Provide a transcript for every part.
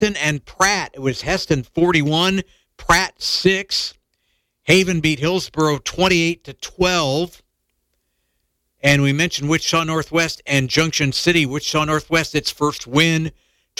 Heston and Pratt. It was Heston 41, Pratt 6. Haven beat Hillsboro 28-12. And we mentioned Wichita Northwest and Junction City. Wichita Northwest, its first win,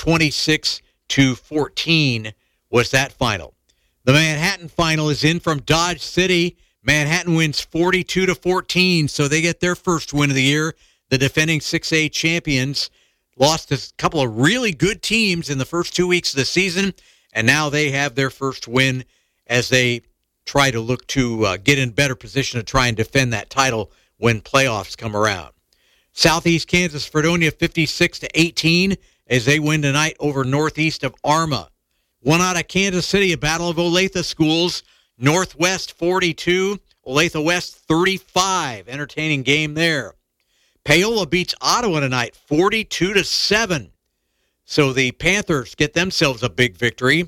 26-14 was that final. The Manhattan final is in from Dodge City. Manhattan wins 42-14, so they get their first win of the year. The defending 6A champions lost a couple of really good teams in the first 2 weeks of the season, and now they have their first win as they try to look to get in better position to try and defend that title when playoffs come around. Southeast Kansas Fredonia 56-18 as they win tonight over Northeast of Arma. One out of Kansas City, a battle of Olathe schools. Northwest 42, Olathe West 35. Entertaining game there. Paola beats Ottawa tonight 42-7. So the Panthers get themselves a big victory.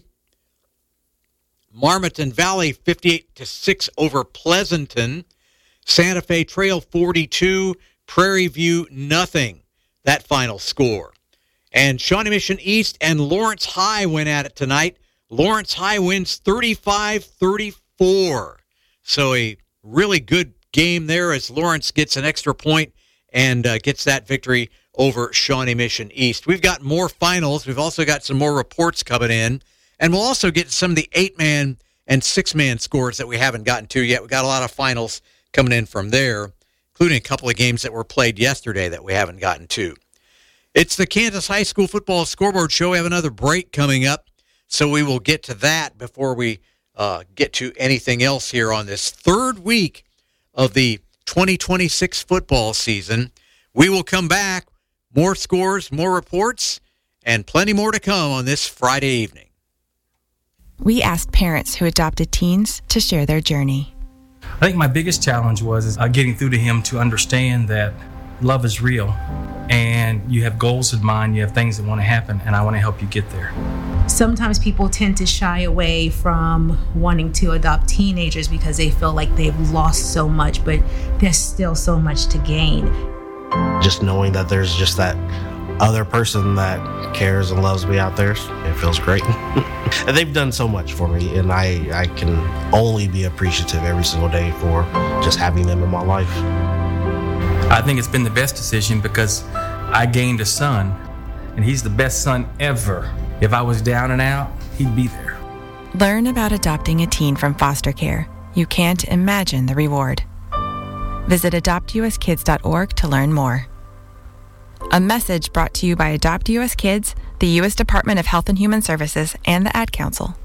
Marmaton Valley 58-6 over Pleasanton. Santa Fe Trail 42, Prairie View nothing. That final score. And Shawnee Mission East and Lawrence High went at it tonight. Lawrence High wins 35-34. So a really good game there as Lawrence gets an extra point and gets that victory over Shawnee Mission East. We've got more finals. We've also got some more reports coming in. And we'll also get some of the 8-man and 6-man scores that we haven't gotten to yet. We've got a lot of finals coming in from there, including a couple of games that were played yesterday that we haven't gotten to. It's the Kansas High School Football Scoreboard Show. We have another break coming up, so we will get to that before we get to anything else here on this third week of the 2026 football season. We will come back. More scores, more reports, and plenty more to come on this Friday evening. We asked parents who adopted teens to share their journey. I think my biggest challenge was getting through to him to understand that love is real and you have goals in mind, you have things that want to happen, and I want to help you get there. Sometimes people tend to shy away from wanting to adopt teenagers because they feel like they've lost so much, but there's still so much to gain. Just knowing that there's just that other person that cares and loves me out there, it feels great. And they've done so much for me, and I can only be appreciative every single day for just having them in my life. I think it's been the best decision because I gained a son, and he's the best son ever. If I was down and out, he'd be there. Learn about adopting a teen from foster care. You can't imagine the reward. Visit adoptuskids.org to learn more. A message brought to you by Adopt U.S. Kids, the U.S. Department of Health and Human Services, and the Ad Council.